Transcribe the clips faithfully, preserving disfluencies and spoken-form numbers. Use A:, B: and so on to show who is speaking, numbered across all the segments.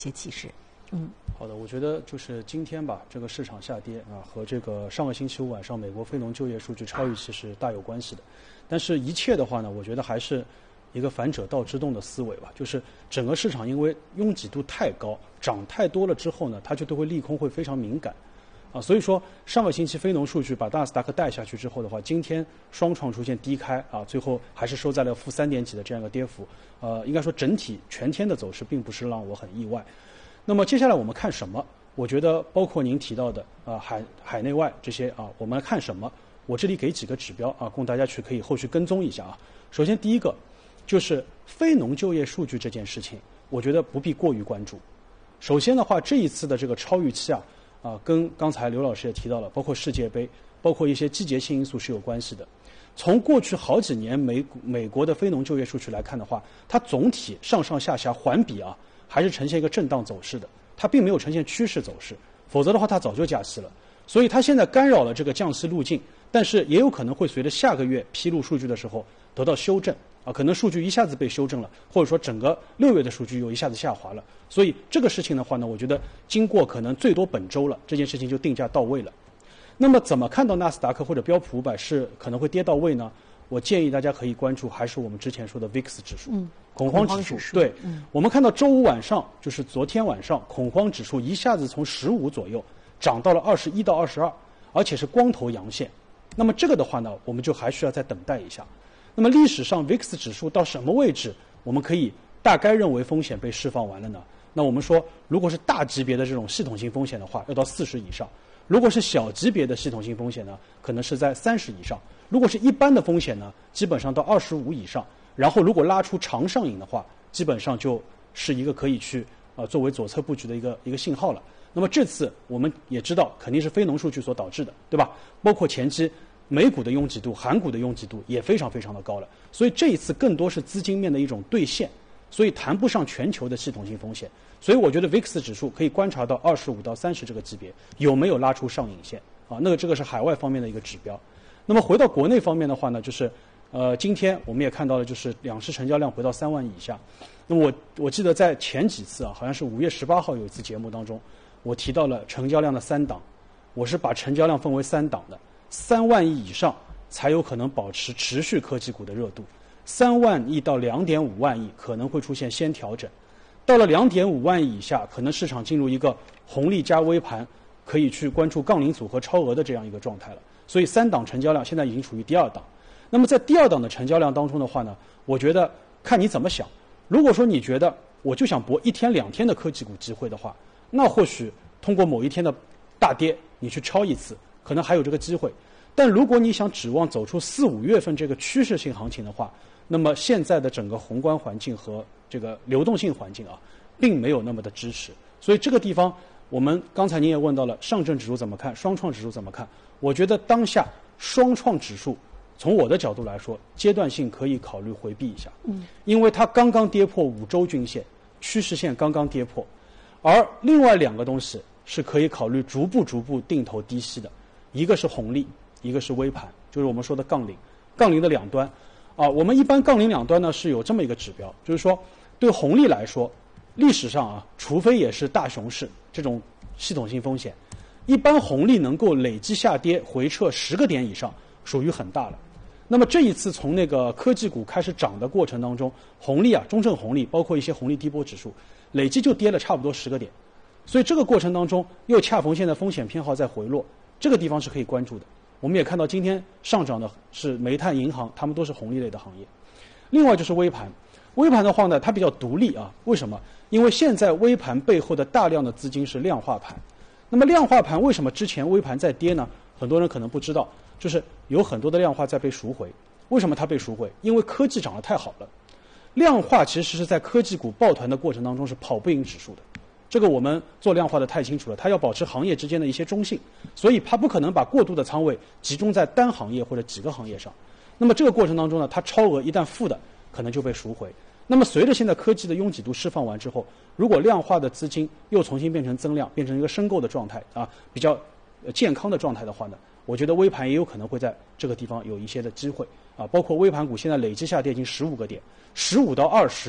A: 些启示。嗯，
B: 好的，我觉得就是今天吧，这个市场下跌啊，和这个上个星期五晚上美国非农就业数据超预期是大有关系的。但是，一切的话呢，我觉得还是一个反者道之动的思维吧，就是整个市场因为拥挤度太高，涨太多了之后呢，它就对会利空会非常敏感。啊，所以说上个星期非农数据把纳斯达克带下去之后的话，今天双创出现低开啊，最后还是收在了负三点几的这样一个跌幅。呃，应该说整体全天的走势并不是让我很意外。那么接下来我们看什么？我觉得包括您提到的啊、呃、海海内外这些啊，我们来看什么？我这里给几个指标啊，供大家去可以后续跟踪一下啊。首先第一个就是非农就业数据这件事情，我觉得不必过于关注。首先的话，这一次的这个超预期啊。啊，跟刚才刘老师也提到了，包括世界杯，包括一些季节性因素是有关系的。从过去好几年美美国的非农就业数据来看的话，它总体上上下下环比啊，还是呈现一个震荡走势的，它并没有呈现趋势走势，否则的话它早就加息了。所以它现在干扰了这个降息路径，但是也有可能会随着下个月披露数据的时候得到修正。啊，可能数据一下子被修正了，或者说整个六月的数据又一下子下滑了，所以这个事情的话呢，我觉得经过可能最多本周了，这件事情就定价到位了。那么怎么看到纳斯达克或者标普五百是可能会跌到位呢？我建议大家可以关注还是我们之前说的 V I X 指数，
A: 嗯，
B: 恐慌指数。
A: 指数
B: 对、
A: 嗯，
B: 我们看到周五晚上，就是昨天晚上，恐慌指数一下子从十五左右涨到了二十一到二十二，而且是光头阳线。那么这个的话呢，我们就还需要再等待一下。那么历史上 V I X 指数到什么位置，我们可以大概认为风险被释放完了呢？那我们说，如果是大级别的这种系统性风险的话，要到四十以上；如果是小级别的系统性风险呢，可能是在三十以上；如果是一般的风险呢，基本上到二十五以上。然后如果拉出长上影的话，基本上就是一个可以去呃作为左侧布局的一个一个信号了。那么这次我们也知道，肯定是非农数据所导致的，对吧？包括前期美股的拥挤度、韩股的拥挤度也非常非常的高了，所以这一次更多是资金面的一种兑现，所以谈不上全球的系统性风险。所以我觉得 V I X 指数可以观察到二十五到三十这个级别有没有拉出上影线啊？那个这个是海外方面的一个指标。那么回到国内方面的话呢，就是呃，今天我们也看到了，就是两市成交量回到三万亿以下。那么我我记得在前几次啊，好像是五月十八号有一次节目当中，我提到了成交量的三档，我是把成交量分为三档的。三万亿以上才有可能保持持续科技股的热度，三万亿到两点五万亿可能会出现先调整，到了两点五万亿以下，可能市场进入一个红利加微盘，可以去关注杠铃组合超额的这样一个状态了。所以三档成交量现在已经处于第二档。那么在第二档的成交量当中的话呢，我觉得看你怎么想。如果说你觉得我就想搏一天两天的科技股机会的话，那或许通过某一天的大跌，你去抄一次。可能还有这个机会，但如果你想指望走出四五月份这个趋势性行情的话，那么现在的整个宏观环境和这个流动性环境啊，并没有那么的支持。所以这个地方，我们刚才您也问到了上证指数怎么看，双创指数怎么看？我觉得当下双创指数从我的角度来说，阶段性可以考虑回避一下，
A: 嗯，
B: 因为它刚刚跌破五周均线，趋势线刚刚跌破，而另外两个东西是可以考虑逐步逐步定投低吸的。一个是红利，一个是微盘，就是我们说的杠铃，杠铃的两端，啊，我们一般杠铃两端呢是有这么一个指标，就是说对红利来说，历史上啊，除非也是大熊市这种系统性风险，一般红利能够累计下跌回撤十个点以上，属于很大了。那么这一次从那个科技股开始涨的过程当中，红利啊，中证红利包括一些红利低波指数，累计就跌了差不多十个点，所以这个过程当中又恰逢现在风险偏好在回落。这个地方是可以关注的。我们也看到今天上涨的是煤炭、银行，他们都是红利类的行业。另外就是微盘，微盘的话呢，它比较独立啊。为什么？因为现在微盘背后的大量的资金是量化盘。那么量化盘为什么之前微盘在跌呢？很多人可能不知道，就是有很多的量化在被赎回。为什么它被赎回？因为科技涨得太好了。量化其实是在科技股抱团的过程当中是跑不赢指数的。这个我们做量化的太清楚了，它要保持行业之间的一些中性，所以它不可能把过度的仓位集中在单行业或者几个行业上。那么这个过程当中呢，它超额一旦负的，可能就被赎回。那么随着现在科技的拥挤度释放完之后，如果量化的资金又重新变成增量，变成一个申购的状态啊，比较健康的状态的话呢，我觉得微盘也有可能会在这个地方有一些的机会啊。包括微盘股现在累计下跌已经十五个点，十五到二十，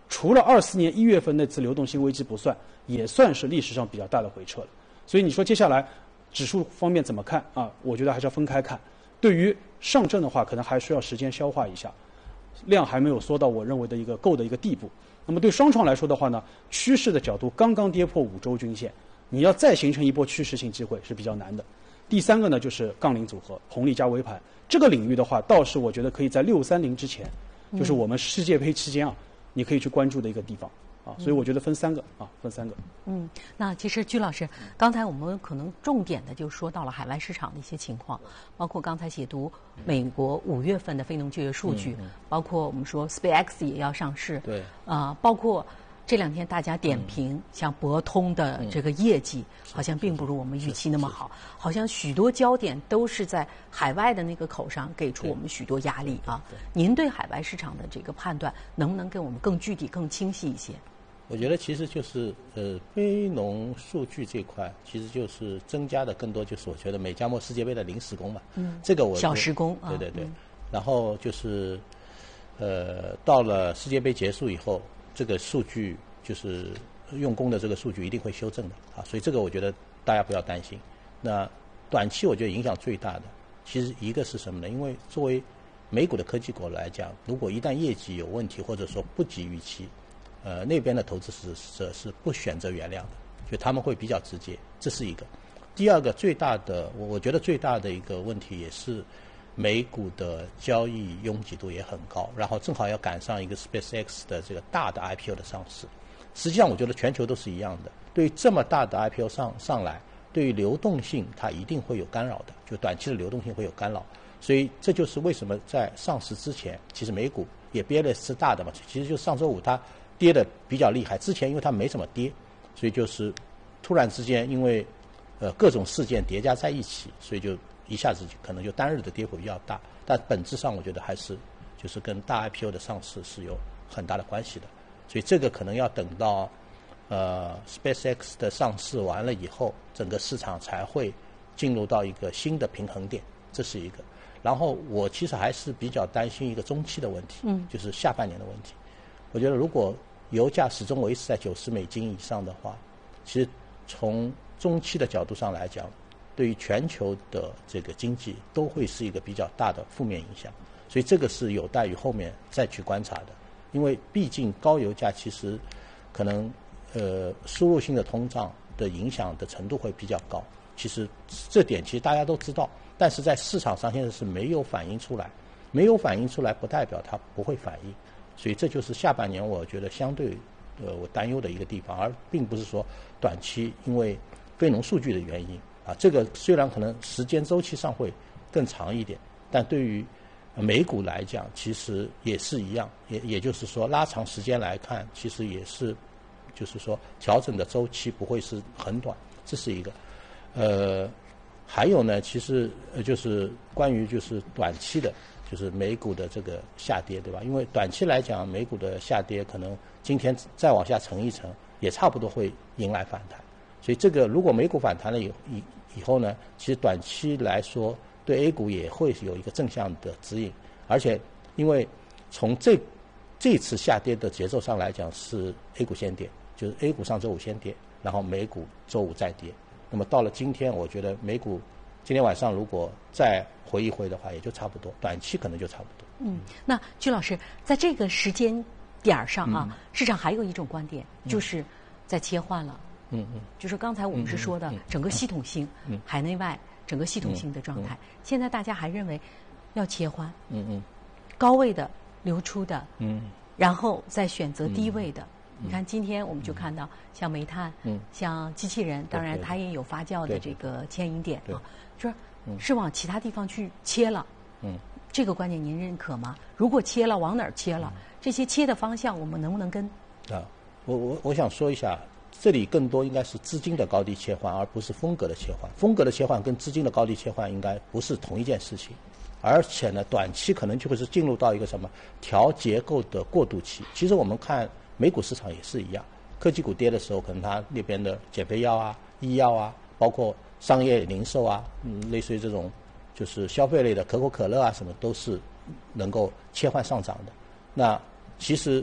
B: 除了二四年一月份那次流动性危机不算，也算是历史上比较大的回撤了。所以你说接下来指数方面怎么看啊？我觉得还是要分开看。对于上证的话，可能还需要时间消化一下，量还没有缩到我认为的一个够的一个地步。那么对双创来说的话呢，趋势的角度刚刚跌破五周均线，你要再形成一波趋势性机会是比较难的。第三个呢，就是杠铃组合，红利加微盘这个领域的话，倒是我觉得可以在六三零之前，就是我们世界杯期间啊，你可以去关注的一个地方啊。所以我觉得分三个啊，分三个。
A: 嗯，那其实居老师，刚才我们可能重点的就说到了海外市场的一些情况，包括刚才解读美国五月份的非农就业数据，嗯嗯、包括我们说 SpaceX 也要上市，
C: 对，
A: 啊、呃，包括。这两天大家点评，嗯、像博通的这个业绩，嗯、好像并不如我们预期那么好，好像许多焦点都是在海外的那个口上，给出我们许多压力啊。您对海外市场的这个判断，能不能给我们更具体、更清晰一些？
C: 我觉得其实就是呃，非农数据这块，其实就是增加的更多就是我觉得美加墨世界杯的临时工嘛，
A: 嗯，
C: 这个我
A: 小时工，
C: 对对对，
A: 嗯、
C: 然后就是呃，到了世界杯结束以后。这个数据就是用工的这个数据一定会修正的啊，所以这个我觉得大家不要担心。那短期我觉得影响最大的，其实一个是什么呢？因为作为美股的科技股来讲，如果一旦业绩有问题或者说不及预期，呃，那边的投资者是不选择原谅的，就他们会比较直接，这是一个。第二个最大的，我我觉得最大的一个问题也是。美股的交易拥挤度也很高，然后正好要赶上一个 SpaceX 的这个大的 I P O 的上市。实际上，我觉得全球都是一样的。对于这么大的 I P O 上上来，对于流动性它一定会有干扰的，就短期的流动性会有干扰。所以这就是为什么在上市之前，其实美股也憋了是大的嘛。其实就上周五它跌的比较厉害，之前因为它没怎么跌，所以就是突然之间因为呃各种事件叠加在一起，所以就。一下子可能就单日的跌幅比较大，但本质上我觉得还是就是跟大 I P O 的上市是有很大的关系的，所以这个可能要等到呃 SpaceX 的上市完了以后，整个市场才会进入到一个新的平衡点，这是一个。然后我其实还是比较担心一个中期的问题，
A: 嗯，
C: 就是下半年的问题。我觉得如果油价始终维持在九十美金以上的话，其实从中期的角度上来讲。对于全球的这个经济都会是一个比较大的负面影响，所以这个是有待于后面再去观察的。因为毕竟高油价其实可能呃输入性的通胀的影响的程度会比较高，其实这点其实大家都知道，但是在市场上现在是没有反映出来，没有反映出来不代表它不会反映，所以这就是下半年我觉得相对呃我担忧的一个地方，而并不是说短期因为非农数据的原因。啊，这个虽然可能时间周期上会更长一点，但对于美股来讲，其实也是一样，也也就是说拉长时间来看，其实也是，就是说调整的周期不会是很短，这是一个。呃，还有呢，其实呃就是关于就是短期的，就是美股的这个下跌，对吧？因为短期来讲，美股的下跌可能今天再往下沉一沉，也差不多会迎来反弹。所以这个如果美股反弹了以以以后呢，其实短期来说对 A 股也会有一个正向的指引，而且因为从这这次下跌的节奏上来讲，是 A 股先跌，就是 A 股上周五先跌，然后美股周五再跌。那么到了今天，我觉得美股今天晚上如果再回一回的话，也就差不多，短期可能就差不多。
A: 嗯，那居老师在这个时间点上啊，嗯、市场还有一种观点，就是在切换了。
C: 嗯嗯，
A: 就是刚才我们是说的整个系统性，嗯，海内外整个系统性的状态，现在大家还认为要切换，
C: 嗯嗯，
A: 高位的流出的，
C: 嗯，
A: 然后再选择低位的。你看今天我们就看到像煤炭，
C: 嗯，
A: 像机器人，当然它也有发酵的这个牵引点啊，就是是往其他地方去切了，
C: 嗯，
A: 这个观点您认可吗？如果切了，往哪儿切了？这些切的方向我们能不能跟？
C: 啊，我我我想说一下。这里更多应该是资金的高低切换，而不是风格的切换。风格的切换跟资金的高低切换应该不是同一件事情，而且呢，短期可能就会是进入到一个什么调结构的过渡期。其实我们看美股市场也是一样，科技股跌的时候，可能它那边的减肥药啊、医药啊，包括商业零售啊，嗯，类似于这种就是消费类的可口可乐啊什么，都是能够切换上涨的。那其实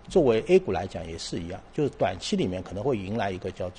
C: 作为 A 股来讲也是一样，就是短期里面可能会迎来一个叫做